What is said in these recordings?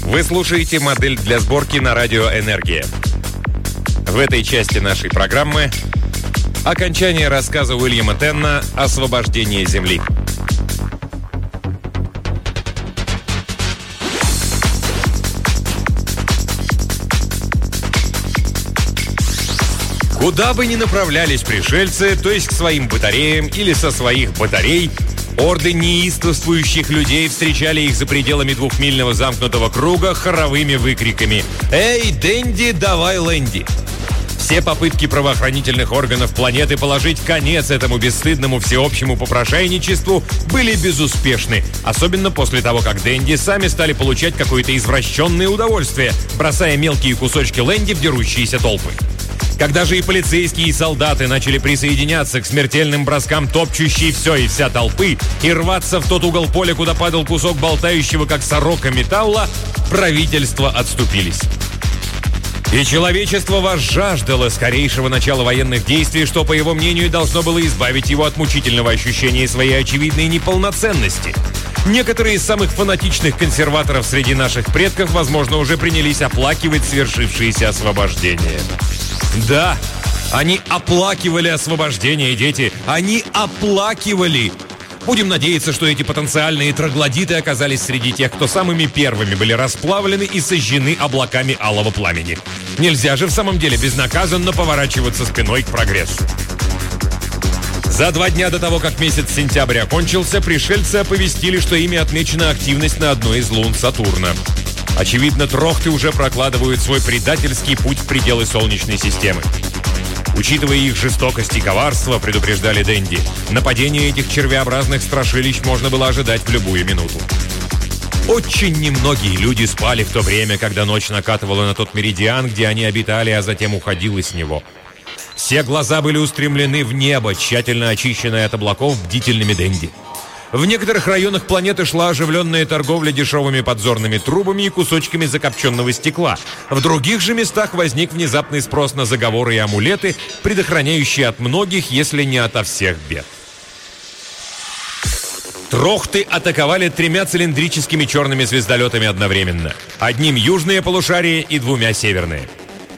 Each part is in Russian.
Вы слушаете модель для сборки на радио «Энергия». В этой части нашей программы окончание рассказа Уильяма Тенна «Освобождение Земли». Куда бы ни направлялись пришельцы, то есть к своим батареям или со своих батарей, орды неистовствующих людей встречали их за пределами двухмильного замкнутого круга хоровыми выкриками «Эй, Дэнди, давай Лэнди!». Все попытки правоохранительных органов планеты положить конец этому бесстыдному всеобщему попрошайничеству были безуспешны, особенно после того, как Дэнди сами стали получать какое-то извращенное удовольствие, бросая мелкие кусочки Лэнди в дерущиеся толпы. Когда же и полицейские, и солдаты начали присоединяться к смертельным броскам топчущей все и вся толпы и рваться в тот угол поля, куда падал кусок болтающего, как сорока, металла, правительства отступились. И человечество возжаждало скорейшего начала военных действий, что, по его мнению, должно было избавить его от мучительного ощущения своей очевидной неполноценности. Некоторые из самых фанатичных консерваторов среди наших предков, возможно, уже принялись оплакивать свершившееся освобождение. Да, они оплакивали освобождение, дети. Они оплакивали. Будем надеяться, что эти потенциальные троглодиты оказались среди тех, кто самыми первыми были расплавлены и сожжены облаками алого пламени. Нельзя же в самом деле безнаказанно поворачиваться спиной к прогрессу. За 2 дня до того, как месяц сентябрь окончился, пришельцы оповестили, что ими отмечена активность на одной из лун Сатурна. Очевидно, трохты уже прокладывают свой предательский путь в пределы Солнечной системы. Учитывая их жестокость и коварство, предупреждали Дэнди, нападение этих червеобразных страшилищ можно было ожидать в любую минуту. Очень немногие люди спали в то время, когда ночь накатывала на тот меридиан, где они обитали, а затем уходила с него. Все глаза были устремлены в небо, тщательно очищенное от облаков бдительными Дэнди. В некоторых районах планеты шла оживленная торговля дешевыми подзорными трубами и кусочками закопченного стекла. В других же местах возник внезапный спрос на заговоры и амулеты, предохраняющие от многих, если не ото всех бед. Трохты атаковали 3 цилиндрическими черными звездолетами одновременно. Одним южное полушарие и 2 северные.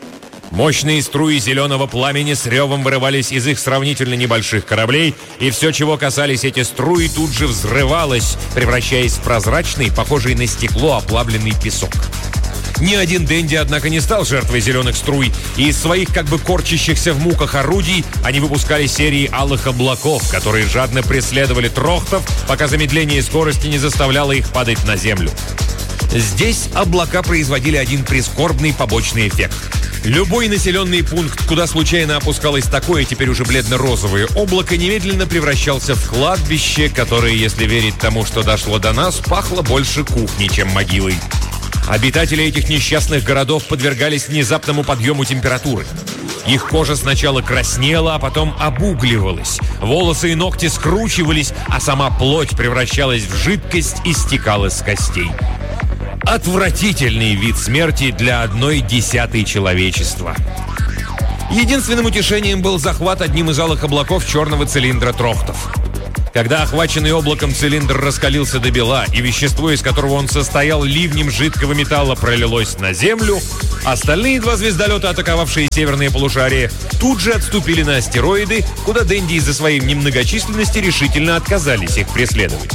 Мощные струи зеленого пламени с ревом вырывались из их сравнительно небольших кораблей, и все, чего касались эти струи, тут же взрывалось, превращаясь в прозрачный, похожий на стекло, оплавленный песок. Ни один Дэнди, однако, не стал жертвой зеленых струй, и из своих как бы корчащихся в муках орудий они выпускали серии алых облаков, которые жадно преследовали трохтов, пока замедление скорости не заставляло их падать на землю. Здесь облака производили один прискорбный побочный эффект. Любой населенный пункт, куда случайно опускалось такое, теперь уже бледно-розовое облако, немедленно превращался в кладбище, которое, если верить тому, что дошло до нас, пахло больше кухней, чем могилой. Обитатели этих несчастных городов подвергались внезапному подъему температуры. Их кожа сначала краснела, а потом обугливалась. Волосы и ногти скручивались, а сама плоть превращалась в жидкость и стекала с костей. Отвратительный вид смерти для 1/10 человечества. Единственным утешением был захват одним из алых облаков черного цилиндра трохтов. Когда охваченный облаком цилиндр раскалился до бела, и вещество, из которого он состоял, ливнем жидкого металла пролилось на землю, остальные 2 звездолета, атаковавшие северное полушарие, тут же отступили на астероиды, куда Дэнди из-за своей немногочисленности решительно отказались их преследовать.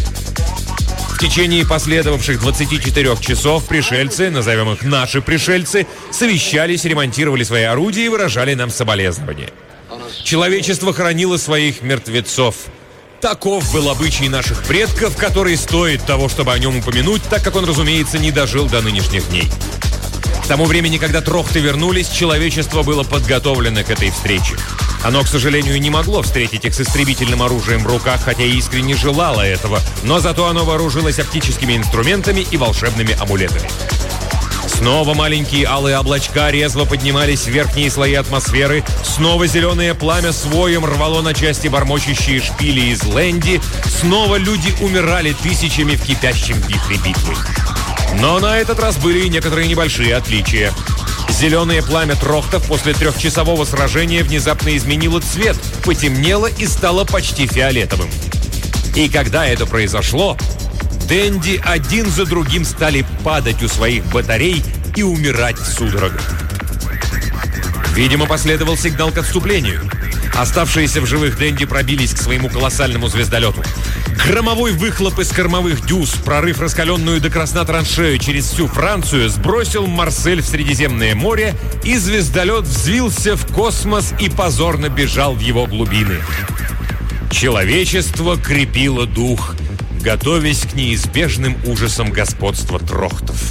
В течение последовавших 24 часов пришельцы, назовем их наши пришельцы, совещались, ремонтировали свои орудия и выражали нам соболезнования. Человечество хоронило своих мертвецов. Таков был обычай наших предков, который стоит того, чтобы о нем упомянуть, так как он, разумеется, не дожил до нынешних дней. К тому времени, когда трохты вернулись, человечество было подготовлено к этой встрече. Оно, к сожалению, не могло встретить их с истребительным оружием в руках, хотя и искренне желало этого, но зато оно вооружилось оптическими инструментами и волшебными амулетами. Снова маленькие алые облачка резво поднимались в верхние слои атмосферы, снова зеленое пламя с воем рвало на части бормочущие шпили из Лэнди, снова люди умирали тысячами в кипящем вихре битвы. Но на этот раз были и некоторые небольшие отличия. Зеленое пламя трохтов после 3-часового сражения внезапно изменило цвет, потемнело и стало почти фиолетовым. И когда это произошло, Денди один за другим стали падать у своих батарей и умирать в судорогах. Видимо, последовал сигнал к отступлению. Оставшиеся в живых Денди пробились к своему колоссальному звездолету. Громовой выхлоп из кормовых дюз, прорыв раскаленную до красна траншею через всю Францию, сбросил Марсель в Средиземное море, и звездолет взвился в космос и позорно бежал в его глубины. Человечество крепило дух, готовясь к неизбежным ужасам господства трохтов.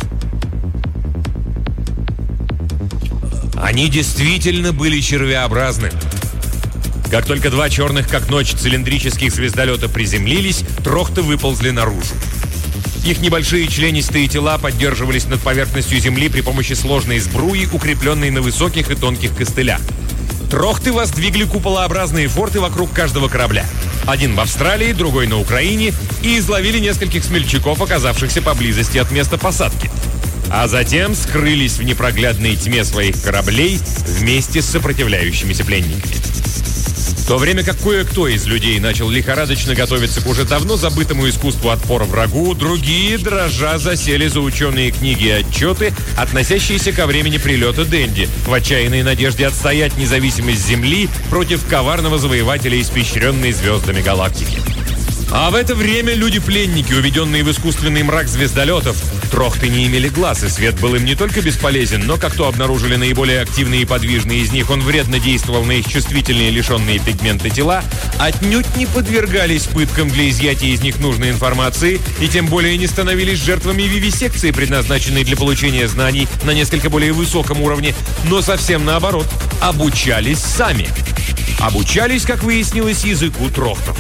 Они действительно были червеобразны. Как только два черных, как ночь, цилиндрических звездолета приземлились, трохты выползли наружу. Их небольшие членистые тела поддерживались над поверхностью Земли при помощи сложной сбруи, укрепленной на высоких и тонких костылях. Трохты воздвигли куполообразные форты вокруг каждого корабля. Один в Австралии, другой на Украине, и изловили нескольких смельчаков, оказавшихся поблизости от места посадки. А затем скрылись в непроглядной тьме своих кораблей вместе с сопротивляющимися пленниками. В то время как кое-кто из людей начал лихорадочно готовиться к уже давно забытому искусству отпора врагу, другие, дрожа, засели за ученые книги и отчеты, относящиеся ко времени прилета Денди, в отчаянной надежде отстоять независимость Земли против коварного завоевателя, испещренной звездами галактики. А в это время люди-пленники, уведенные в искусственный мрак звездолетов, трохты не имели глаз, и свет был им не только бесполезен, но, как то обнаружили наиболее активные и подвижные из них, он вредно действовал на их чувствительные, лишенные пигмента тела, отнюдь не подвергались пыткам для изъятия из них нужной информации и тем более не становились жертвами вивисекции, предназначенной для получения знаний на несколько более высоком уровне, но совсем наоборот, обучались сами. Обучались, как выяснилось, языку трохтов.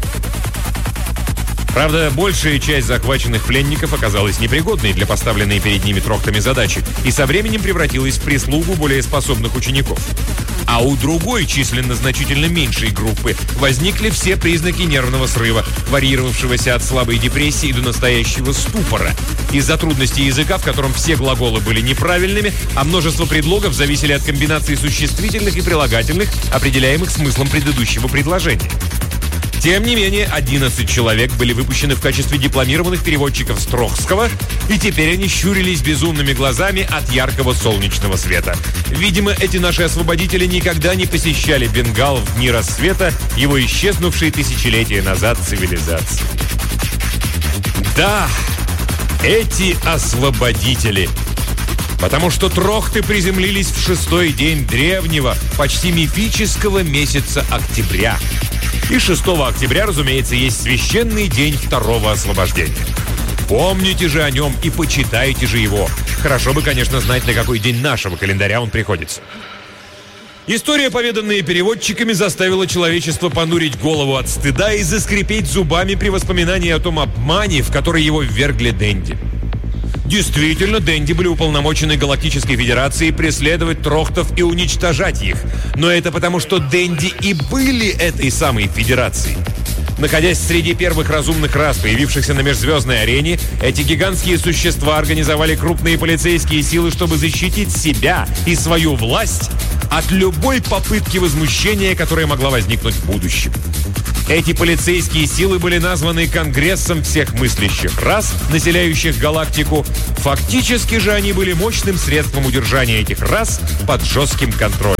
Правда, большая часть захваченных пленников оказалась непригодной для поставленной перед ними трохтами задачи и со временем превратилась в прислугу более способных учеников. А у другой, численно значительно меньшей группы, возникли все признаки нервного срыва, варьировавшегося от слабой депрессии до настоящего ступора, из-за трудностей языка, в котором все глаголы были неправильными, а множество предлогов зависели от комбинаций существительных и прилагательных, определяемых смыслом предыдущего предложения. Тем не менее, 11 человек были выпущены в качестве дипломированных переводчиков с Трохского, и теперь они щурились безумными глазами от яркого солнечного света. Видимо, эти наши освободители никогда не посещали Бенгал в дни рассвета его исчезнувшей тысячелетия назад цивилизации. Да, эти освободители. Потому что трохты приземлились в 6-й день древнего, почти мифического месяца октября. И 6 октября, разумеется, есть священный день второго освобождения. Помните же о нем и почитайте же его. Хорошо бы, конечно, знать, на какой день нашего календаря он приходится. История, поведанная переводчиками, заставила человечество понурить голову от стыда и заскрипеть зубами при воспоминании о том обмане, в который его ввергли Денди. Действительно, Денди были уполномочены Галактической Федерацией преследовать трохтов и уничтожать их. Но это потому, что Денди и были этой самой Федерацией. Находясь среди первых разумных рас, появившихся на межзвездной арене, эти гигантские существа организовали крупные полицейские силы, чтобы защитить себя и свою власть от любой попытки возмущения, которая могла возникнуть в будущем. Эти полицейские силы были названы Конгрессом всех мыслящих рас, населяющих галактику. Фактически же они были мощным средством удержания этих рас под жестким контролем.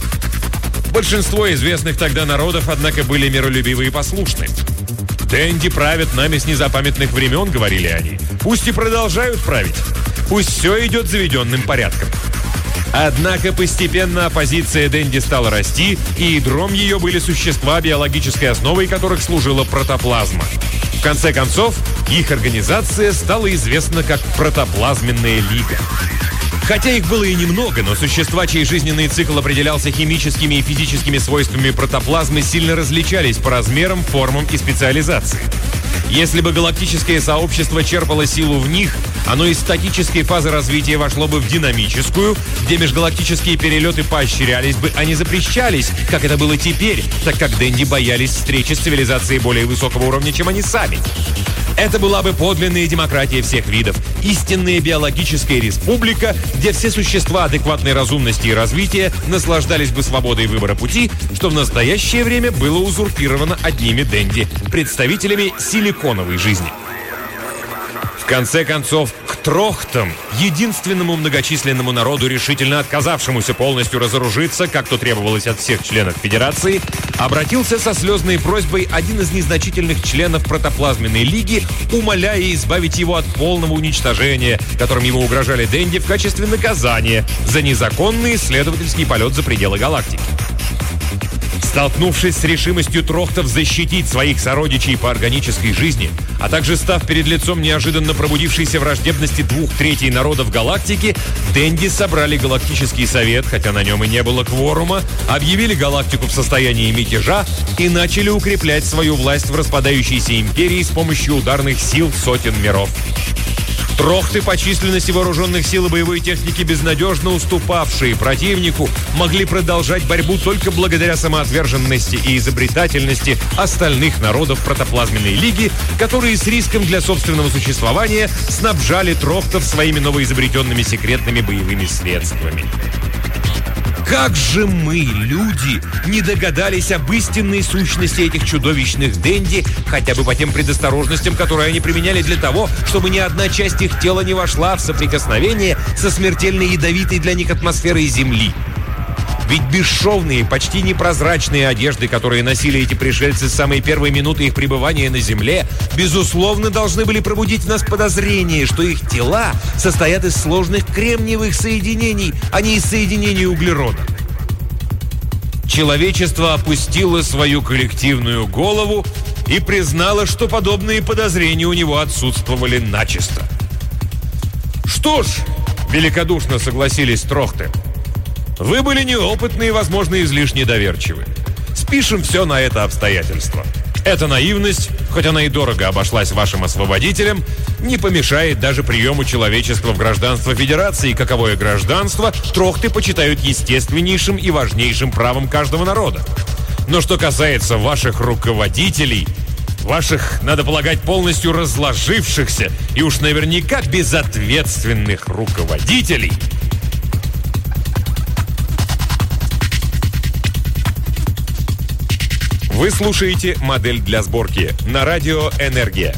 Большинство известных тогда народов, однако, были миролюбивы и послушны. «Денди правят нами с незапамятных времен», — говорили они. «Пусть и продолжают править. Пусть все идет заведенным порядком». Однако постепенно оппозиция Денди стала расти, и ядром ее были существа, биологической основой которых служила протоплазма. В конце концов, их организация стала известна как Протоплазменная лига. Хотя их было и немного, но существа, чей жизненный цикл определялся химическими и физическими свойствами протоплазмы, сильно различались по размерам, формам и специализации. Если бы галактическое сообщество черпало силу в них, оно из статической фазы развития вошло бы в динамическую, где межгалактические перелеты поощрялись бы, а не запрещались, как это было теперь, так как Денди боялись встречи с цивилизацией более высокого уровня, чем они сами. Это была бы подлинная демократия всех видов, истинная биологическая республика, где все существа адекватной разумности и развития наслаждались бы свободой выбора пути, что в настоящее время было узурпировано одними Денди, представителями силиконовой жизни. В конце концов, к трохтам, единственному многочисленному народу, решительно отказавшемуся полностью разоружиться, как то требовалось от всех членов Федерации, обратился со слезной просьбой один из незначительных членов протоплазменной лиги, умоляя избавить его от полного уничтожения, которым ему угрожали Дэнди в качестве наказания за незаконный исследовательский полет за пределы галактики. Столкнувшись с решимостью трохтов защитить своих сородичей по органической жизни, а также став перед лицом неожиданно пробудившейся враждебности 2/3 народов галактики, Дэнди собрали Галактический совет, хотя на нем и не было кворума, объявили галактику в состоянии мятежа и начали укреплять свою власть в распадающейся империи с помощью ударных сил сотен миров. Трохты по численности вооруженных сил и боевой техники, безнадежно уступавшие противнику, могли продолжать борьбу только благодаря самоотверженности и изобретательности остальных народов протоплазменной лиги, которые с риском для собственного существования снабжали трохтов своими новоизобретенными секретными боевыми средствами. Как же мы, люди, не догадались об истинной сущности этих чудовищных Дэнди, хотя бы по тем предосторожностям, которые они применяли для того, чтобы ни одна часть их тела не вошла в соприкосновение со смертельно ядовитой для них атмосферой Земли. Ведь бесшовные, почти непрозрачные одежды, которые носили эти пришельцы с самой первой минуты их пребывания на Земле, безусловно, должны были пробудить в нас подозрение, что их тела состоят из сложных кремниевых соединений, а не из соединений углерода. Человечество опустило свою коллективную голову и признало, что подобные подозрения у него отсутствовали начисто. «Что ж», — великодушно согласились трохты, — «вы были неопытны и, возможно, излишне доверчивы. Спишем все на это обстоятельство. Эта наивность, хоть она и дорого обошлась вашим освободителям, не помешает даже приему человечества в гражданство Федерации, каковое гражданство трохты почитают естественнейшим и важнейшим правом каждого народа. Но что касается ваших руководителей, ваших, надо полагать, полностью разложившихся и уж наверняка безответственных руководителей, вы слушаете «Модель для сборки» на радио «Энергия».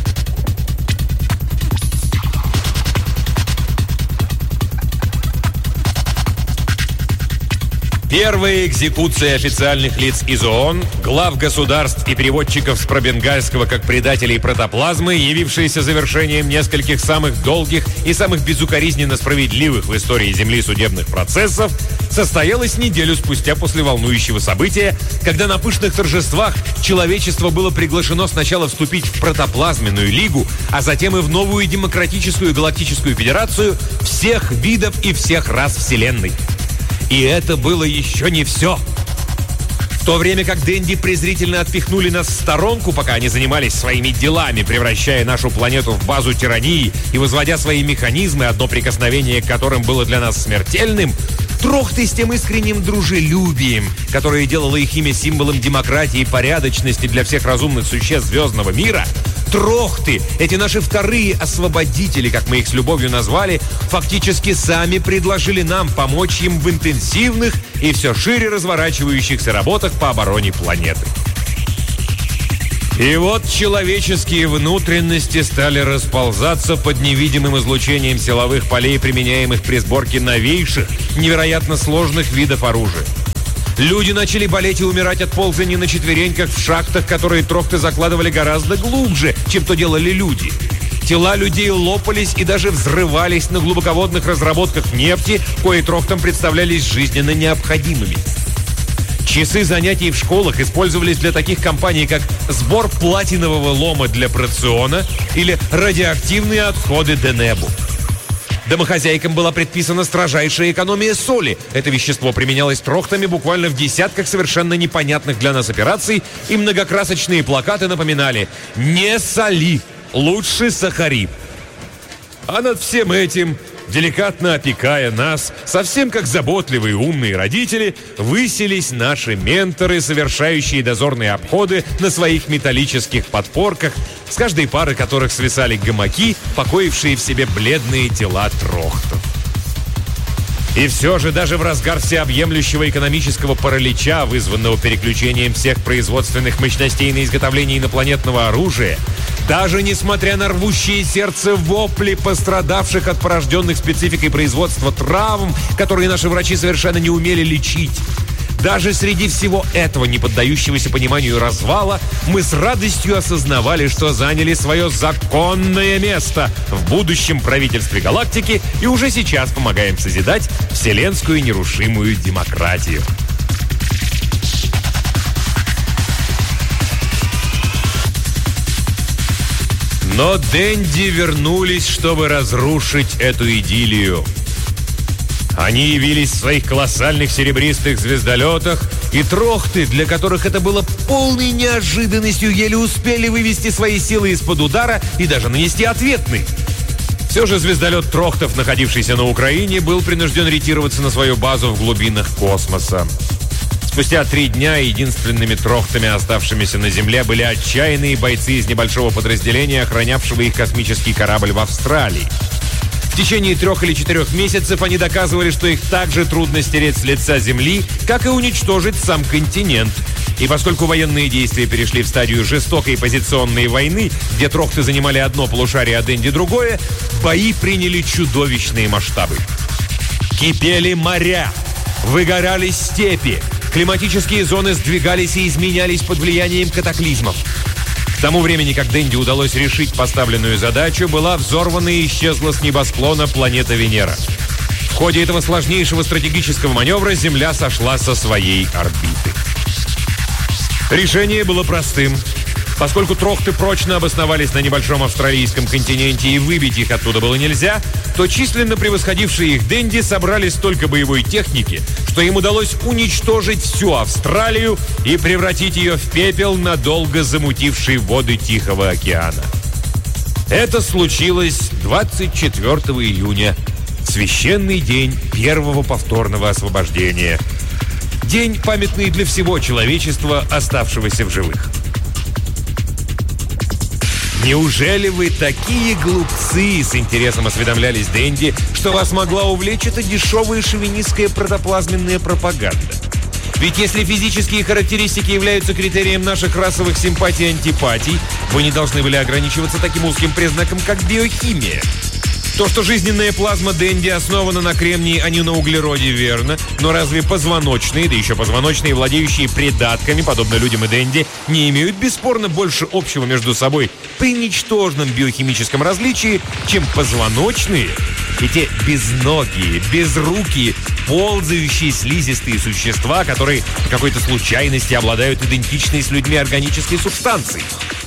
Первая экзекуция официальных лиц из ООН, глав государств и переводчиков с пробенгальского как предателей протоплазмы, явившаяся завершением нескольких самых долгих и самых безукоризненно справедливых в истории Земли судебных процессов, состоялась неделю спустя после волнующего события, когда на пышных торжествах человечество было приглашено сначала вступить в протоплазменную лигу, а затем и в новую демократическую галактическую федерацию всех видов и всех рас Вселенной. И это было еще не все. В то время как Дэнди презрительно отпихнули нас в сторонку, пока они занимались своими делами, превращая нашу планету в базу тирании и возводя свои механизмы, одно прикосновение к которым было для нас смертельным, трохты с тем искренним дружелюбием, которое делало их имя символом демократии и порядочности для всех разумных существ звездного мира, трохты, эти наши вторые освободители, как мы их с любовью назвали, фактически сами предложили нам помочь им в интенсивных и все шире разворачивающихся работах по обороне планеты. И вот человеческие внутренности стали расползаться под невидимым излучением силовых полей, применяемых при сборке новейших, невероятно сложных видов оружия. Люди начали болеть и умирать от ползания на четвереньках в шахтах, которые трохты закладывали гораздо глубже, чем то делали люди. Тела людей лопались и даже взрывались на глубоководных разработках нефти, кои трохтам представлялись жизненно необходимыми. Часы занятий в школах использовались для таких компаний, как сбор платинового лома для Проциона или радиоактивные отходы Денебу. Домохозяйкам была предписана строжайшая экономия соли. Это вещество применялось трохтами буквально в десятках совершенно непонятных для нас операций, и многокрасочные плакаты напоминали «Не соли, лучше сахари». А над всем этим, деликатно опекая нас, совсем как заботливые умные родители, высились наши менторы, совершающие дозорные обходы на своих металлических подпорках, с каждой пары которых свисали гамаки, покоившие в себе бледные тела трохтов. И все же даже в разгар всеобъемлющего экономического паралича, вызванного переключением всех производственных мощностей на изготовление инопланетного оружия, даже несмотря на рвущие сердце вопли пострадавших от порожденных спецификой производства травм, которые наши врачи совершенно не умели лечить, даже среди всего этого, не поддающегося пониманию развала, мы с радостью осознавали, что заняли свое законное место в будущем правительстве галактики и уже сейчас помогаем созидать вселенскую нерушимую демократию. Но Денди вернулись, чтобы разрушить эту идиллию. Они явились в своих колоссальных серебристых звездолетах, и трохты, для которых это было полной неожиданностью, еле успели вывести свои силы из-под удара и даже нанести ответный. Все же звездолет трохтов, находившийся на Украине, был принужден ретироваться на свою базу в глубинах космоса. Спустя 3 дня единственными трохтами, оставшимися на Земле, были отчаянные бойцы из небольшого подразделения, охранявшего их космический корабль в Австралии. В течение 3 или 4 месяцев они доказывали, что их так же трудно стереть с лица Земли, как и уничтожить сам континент. И поскольку военные действия перешли в стадию жестокой позиционной войны, где трохты занимали одно полушарие, а Денди другое, бои приняли чудовищные масштабы. Кипели моря, выгорали степи, климатические зоны сдвигались и изменялись под влиянием катаклизмов. К тому времени, как Денди удалось решить поставленную задачу, была взорвана и исчезла с небосклона планета Венера. В ходе этого сложнейшего стратегического маневра Земля сошла со своей орбиты. Решение было простым. Поскольку трохты прочно обосновались на небольшом австралийском континенте и выбить их оттуда было нельзя, то численно превосходившие их Денди собрали столько боевой техники, что им удалось уничтожить всю Австралию и превратить ее в пепел, надолго замутивший воды Тихого океана. Это случилось 24 июня, священный день первого повторного освобождения. День, памятный для всего человечества, оставшегося в живых. «Неужели вы такие глупцы?» — с интересом осведомлялись Денди, что вас могла увлечь эта дешевая шовинистская протоплазменная пропаганда. Ведь если физические характеристики являются критерием наших расовых симпатий и антипатий, вы не должны были ограничиваться таким узким признаком, как биохимия. То, что жизненная плазма Денди основана на кремнии, а не на углероде, верно. Но разве позвоночные, да еще позвоночные, владеющие придатками, подобно людям и Денди, не имеют бесспорно больше общего между собой при ничтожном биохимическом различии, чем позвоночные и те безногие, безрукие, ползающие слизистые существа, которые по какой-то случайности обладают идентичной с людьми органической субстанцией?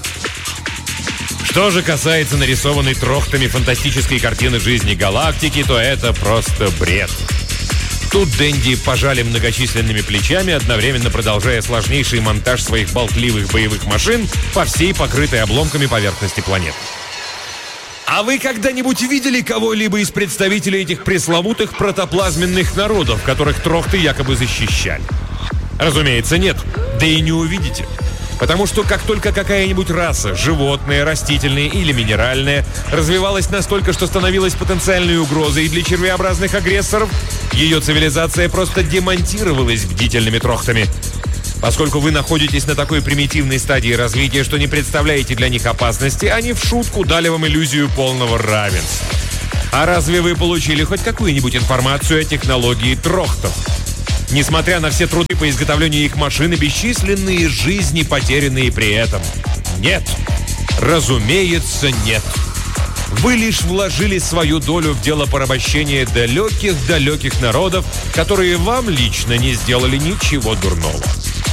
Что же касается нарисованной трохтами фантастической картины жизни галактики, то это просто бред. Тут Денди пожали многочисленными плечами, одновременно продолжая сложнейший монтаж своих болтливых боевых машин по всей покрытой обломками поверхности планеты. А вы когда-нибудь видели кого-либо из представителей этих пресловутых протоплазменных народов, которых трохты якобы защищали? Разумеется, нет. Да и не увидите. Потому что как только какая-нибудь раса, животное, растительное или минеральное, развивалась настолько, что становилась потенциальной угрозой для червеобразных агрессоров, ее цивилизация просто демонтировалась бдительными трохтами. Поскольку вы находитесь на такой примитивной стадии развития, что не представляете для них опасности, они в шутку дали вам иллюзию полного равенства. А разве вы получили хоть какую-нибудь информацию о технологии трохтов? Несмотря на все труды по изготовлению их машин и бесчисленные жизни, потерянные при этом. Нет. Разумеется, нет. Вы лишь вложили свою долю в дело порабощения далеких-далеких народов, которые вам лично не сделали ничего дурного.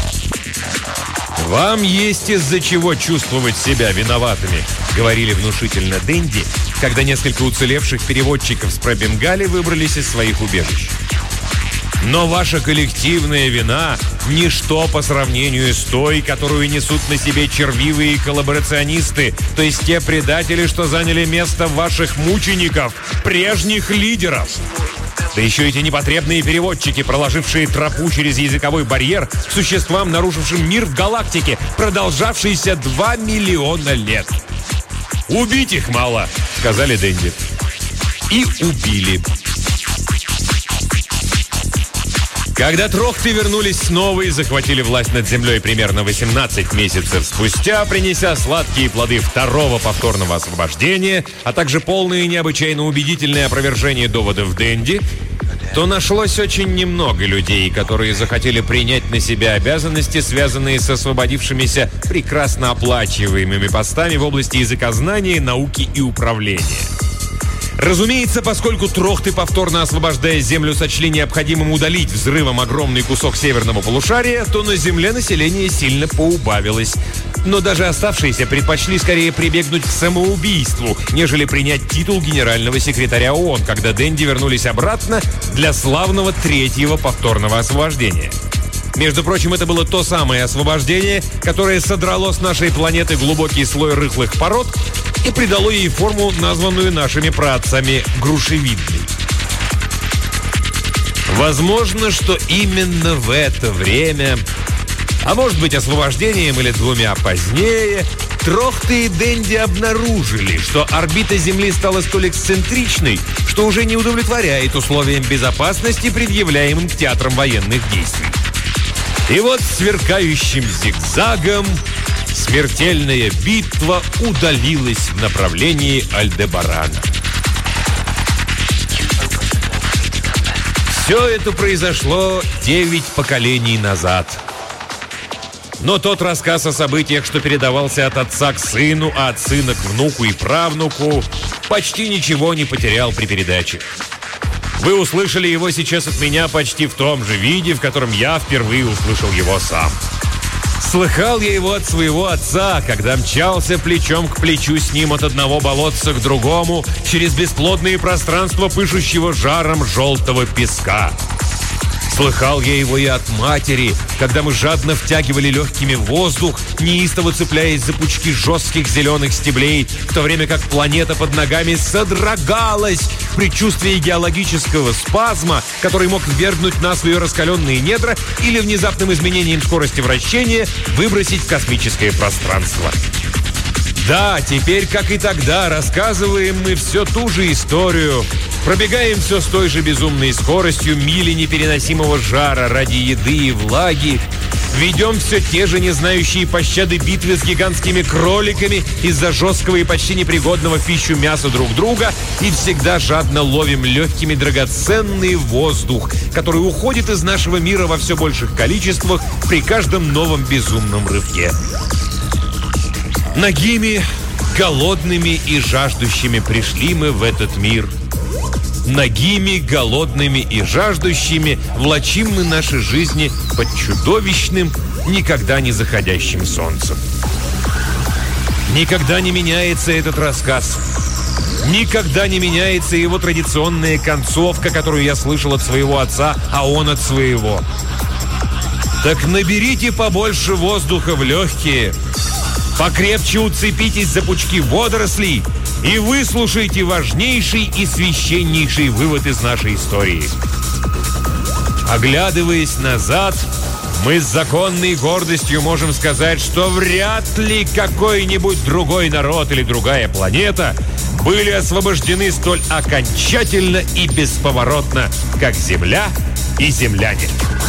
«Вам есть из-за чего чувствовать себя виноватыми», — говорили внушительно Денди, когда несколько уцелевших переводчиков с Пробенгали выбрались из своих убежищ. Но ваша коллективная вина – ничто по сравнению с той, которую несут на себе червивые коллаборационисты, то есть те предатели, что заняли место ваших мучеников, прежних лидеров. Да еще эти непотребные переводчики, проложившие тропу через языковой барьер к существам, нарушившим мир в галактике, продолжавшийся 2 миллиона лет. «Убить их мало», — сказали Денди. И убили. Когда трохты вернулись снова и захватили власть над землей примерно 18 месяцев спустя, принеся сладкие плоды второго повторного освобождения, а также полные необычайно убедительные опровержения доводов Дэнди, то нашлось очень немного людей, которые захотели принять на себя обязанности, связанные с освободившимися прекрасно оплачиваемыми постами в области языкознания, науки и управления. Разумеется, поскольку трохты, повторно освобождая землю, сочли необходимым удалить взрывом огромный кусок северного полушария, то на земле население сильно поубавилось. Но даже оставшиеся предпочли скорее прибегнуть к самоубийству, нежели принять титул генерального секретаря ООН, когда Дэнди вернулись обратно для славного третьего повторного освобождения. Между прочим, это было то самое освобождение, которое содрало с нашей планеты глубокий слой рыхлых пород и придало ей форму, названную нашими праотцами грушевидной. Возможно, что именно в это время, а может быть освобождением или двумя позднее, Трохты и Дэнди обнаружили, что орбита Земли стала столь эксцентричной, что уже не удовлетворяет условиям безопасности, предъявляемым к театрам военных действий. И вот сверкающим зигзагом смертельная битва удалилась в направлении Альдебарана. Все это произошло 9 поколений назад. Но тот рассказ о событиях, что передавался от отца к сыну, а от сына к внуку и правнуку, почти ничего не потерял при передаче. Вы услышали его сейчас от меня почти в том же виде, в котором я впервые услышал его сам. Слыхал я его от своего отца, когда мчался плечом к плечу с ним от одного болотца к другому через бесплодные пространства пышущего жаром желтого песка. Слыхал я его и от матери, когда мы жадно втягивали легкими воздух, неистово цепляясь за пучки жестких зеленых стеблей, в то время как планета под ногами содрогалась в предчувствии геологического спазма, который мог ввергнуть нас в ее раскаленные недра или внезапным изменением скорости вращения выбросить в космическое пространство. Да, теперь, как и тогда, рассказываем мы все ту же историю. Пробегаем все с той же безумной скоростью мили непереносимого жара ради еды и влаги. Ведем все те же не знающие пощады битвы с гигантскими кроликами из-за жесткого и почти непригодного в пищу мяса друг друга и всегда жадно ловим легкими драгоценный воздух, который уходит из нашего мира во все больших количествах при каждом новом безумном рывке. Нагими, голодными и жаждущими пришли мы в этот мир. Нагими, голодными и жаждущими влачим мы наши жизни под чудовищным, никогда не заходящим солнцем. Никогда не меняется этот рассказ. Никогда не меняется его традиционная концовка, которую я слышал от своего отца, а он от своего. Так наберите побольше воздуха в легкие, покрепче уцепитесь за пучки водорослей и выслушайте важнейший и священнейший вывод из нашей истории. Оглядываясь назад, мы с законной гордостью можем сказать, что вряд ли какой-нибудь другой народ или другая планета были освобождены столь окончательно и бесповоротно, как Земля и земляне.